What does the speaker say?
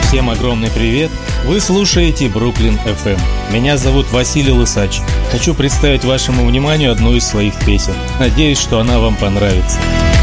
Всем огромный привет! Вы слушаете Бруклин FM. Меня зовут Василий Лысач. Хочу представить вашему вниманию одну из своих песен. Надеюсь, что она вам понравится.